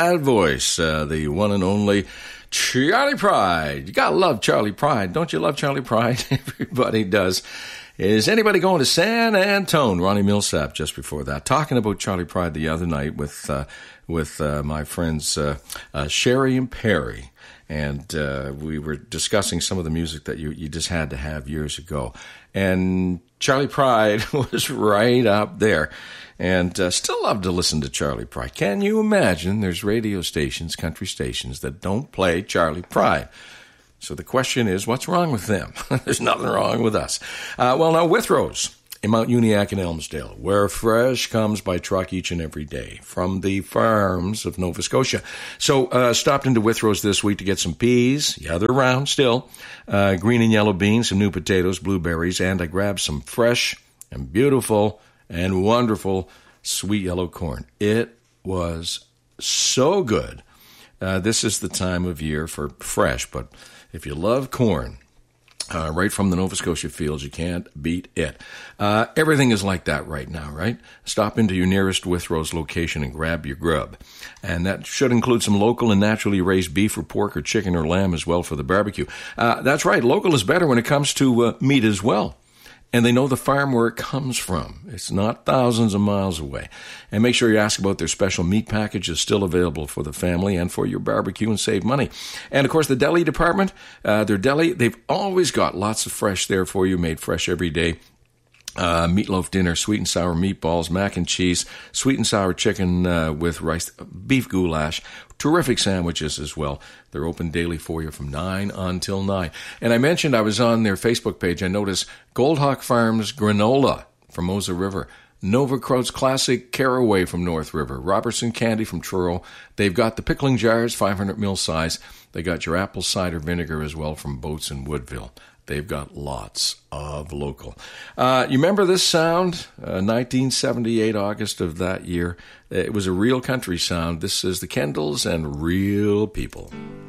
that voice, the one and only Charlie Pride. You gotta love Charlie Pride. Don't you love Charlie Pride? Everybody does. Is anybody going to San Antone? Ronnie Millsap just before that. Talking about Charlie Pride the other night with my friends Sherry and Perry. And we were discussing some of the music that you just had to have years ago. And Charlie Pride was right up there. And still love to listen to Charlie Pride. Can you imagine there's radio stations, country stations, that don't play Charlie Pride? So the question is, what's wrong with them? There's nothing wrong with us. Well, now, Withrows in Mount Uniacke and Elmsdale, where fresh comes by truck each and every day from the farms of Nova Scotia. So stopped into Withrows this week to get some peas. Yeah, they're round still. Green and yellow beans, some new potatoes, blueberries, and I grabbed some fresh and beautiful and wonderful sweet yellow corn. It was so good. This is the time of year for fresh, but if you love corn, right from the Nova Scotia fields, you can't beat it. Everything is like that right now, right? Stop into your nearest Withrows location and grab your grub. And that should include some local and naturally raised beef or pork or chicken or lamb as well for the barbecue. That's right, local is better when it comes to meat as well. And they know the farm where it comes from. It's not thousands of miles away. And make sure you ask about their special meat package is still available for the family and for your barbecue and save money. And, of course, the deli department, their deli, they've always got lots of fresh there for you, made fresh every day. Meatloaf dinner, sweet and sour meatballs, mac and cheese, sweet and sour chicken with rice, beef goulash, terrific sandwiches as well. They're open daily for you from 9 until 9. And I mentioned I was on their Facebook page. I noticed Goldhawk Farms granola from Mosa River, Nova Croats Classic Caraway from North River, Robertson Candy from Truro. They've got the pickling jars, 500 ml size. They got your apple cider vinegar as well from Boats in Woodville. They've got lots of local. You remember this sound? 1978, August of that year. It was a real country sound. This is the Kendalls and Real People.